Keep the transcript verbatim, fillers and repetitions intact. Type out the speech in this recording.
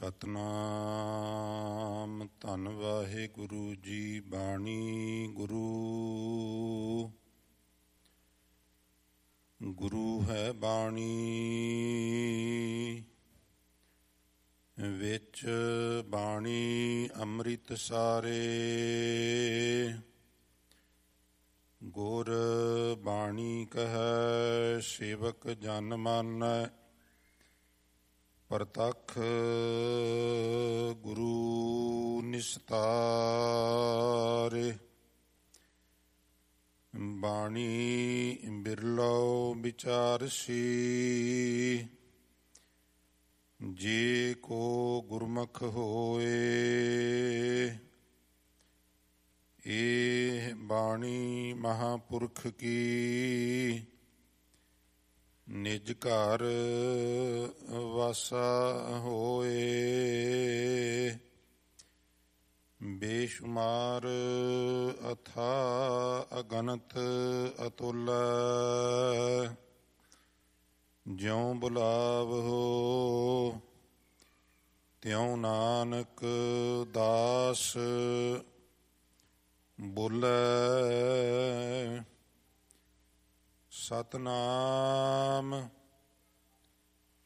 ਸਤਿਨਾਮ ਧੰਨ ਵਾਹਿਗੁਰੂ ਜੀ। ਬਾਣੀ ਗੁਰੂ ਗੁਰੂ ਹੈ ਬਾਣੀ, ਵਿੱਚ ਬਾਣੀ ਅੰਮ੍ਰਿਤ ਸਾਰੇ। ਗੁਰ ਬਾਣੀ ਕਹੈ ਸੇਵਕ ਜਨ ਮਾਨੈ, ਪ੍ਰਤੱਖ ਗੁਰੂ ਨਿਸਤਾਰੇ। ਬਾਣੀ ਬਿਰਲਉ ਵਿਚਾਰਸੀ, ਜੇ ਕੋ ਗੁਰਮੁਖ ਹੋਏ। ਇਹ ਬਾਣੀ ਮਹਾਂਪੁਰਖ ਕੀ, ਨਿਜ ਘਰ ਵਾਸਾ ਹੋਏ। ਬੇਸ਼ੁਮਾਰ ਅਥਾਹ ਅਗਨਤ ਅਤੁਲ, ਜਿਉ ਬੁਲਾਵਹੁ ਤਿਉ ਨਾਨਕ ਦਾਸ ਬੋਲੇ। ਸਤਿਨਾਮ